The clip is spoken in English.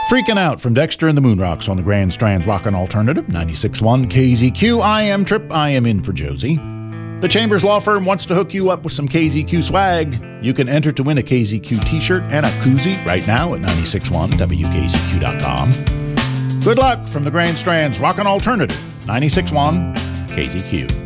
Freaking Out from Dexter and the Moonrocks on the Grand Strand's Rockin' Alternative, 96.1 KZQ. I am Trip. I am in for Josie. The Chambers Law Firm wants to hook you up with some KZQ swag. You can enter to win a KZQ t-shirt and a koozie right now at 961WKZQ.com. Good luck from the Grand Strand's Rockin' Alternative, 96.1 KZQ.